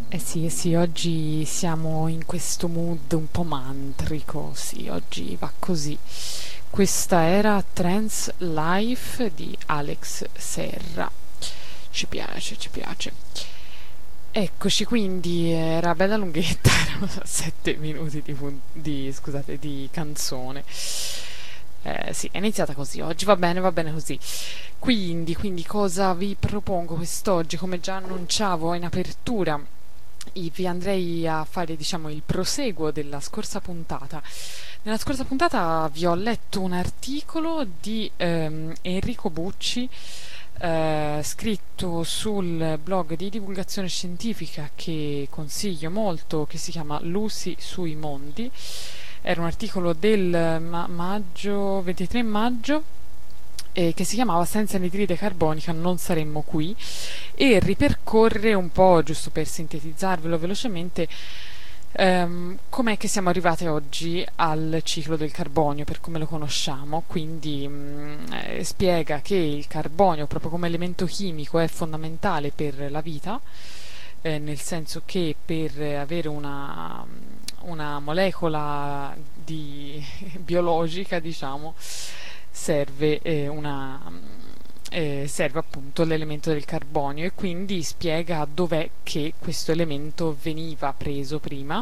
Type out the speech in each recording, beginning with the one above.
Eh sì, oggi siamo in questo mood un po' mantrico, sì, oggi va così. Questa era Trance Life di Alex Serra. Ci piace, ci piace. Eccoci, quindi era bella lunghetta, erano 7 minuti scusate, di canzone. Sì, è iniziata così, oggi va bene così. Quindi cosa vi propongo quest'oggi? Come già annunciavo in apertura, vi andrei a fare, diciamo, il proseguo della scorsa puntata. Nella scorsa puntata vi ho letto un articolo di Enrico Bucci, scritto sul blog di divulgazione scientifica che consiglio molto, che si chiama Lucy sui mondi. Era un articolo del maggio, 23 maggio, che si chiamava Senza anidride carbonica non saremmo qui, e ripercorre un po', giusto per sintetizzarvelo velocemente, com'è che siamo arrivati oggi al ciclo del carbonio per come lo conosciamo. Quindi spiega che il carbonio, proprio come elemento chimico, è fondamentale per la vita, nel senso che per avere una molecola biologica, diciamo, serve serve appunto l'elemento del carbonio, e quindi spiega dov'è che questo elemento veniva preso prima,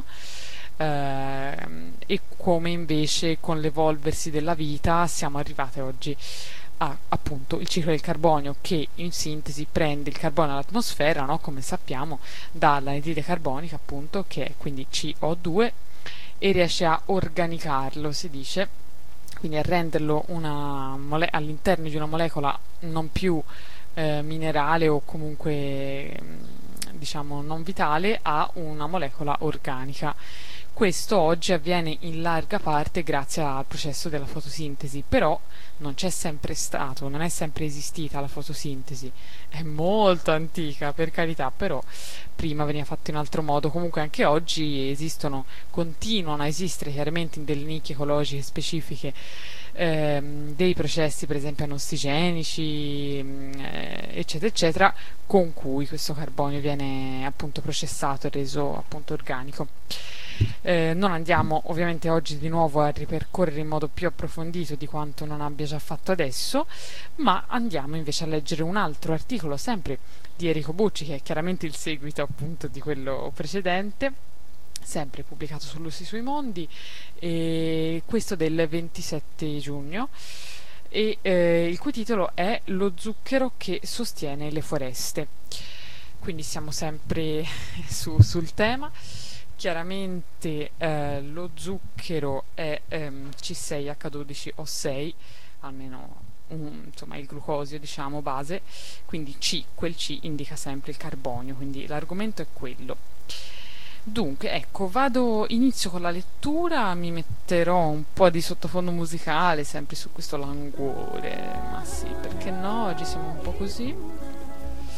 e come invece con l'evolversi della vita siamo arrivati oggi a appunto il ciclo del carbonio, che in sintesi prende il carbonio dall'atmosfera, no? Come sappiamo, dall'anidride carbonica, appunto, che è quindi CO2, e riesce a organicarlo, si dice, quindi a renderlo all'interno di una molecola non più minerale, o comunque diciamo non vitale, a una molecola organica. Questo oggi avviene in larga parte grazie al processo della fotosintesi, però non c'è sempre stato, non è sempre esistita la fotosintesi, è molto antica, per carità, però prima veniva fatto in altro modo. Comunque anche oggi continuano a esistere chiaramente in delle nicchie ecologiche specifiche, dei processi per esempio anossigenici, eccetera eccetera, con cui questo carbonio viene appunto processato e reso appunto organico. Non andiamo ovviamente oggi di nuovo a ripercorrere in modo più approfondito di quanto non abbia già fatto adesso, ma andiamo invece a leggere un altro articolo, sempre di Enrico Bucci, che è chiaramente il seguito appunto di quello precedente, sempre pubblicato su Lucy sui Mondi, e questo del 27 giugno, e il cui titolo è Lo zucchero che sostiene le foreste. Quindi siamo sempre sul tema. Chiaramente lo zucchero è C6H12O6, almeno insomma il glucosio, diciamo, base, quindi quel C indica sempre il carbonio, quindi l'argomento è quello. Dunque, ecco, inizio con la lettura, mi metterò un po' di sottofondo musicale, sempre su questo languore, ma sì, perché no, oggi siamo un po' così.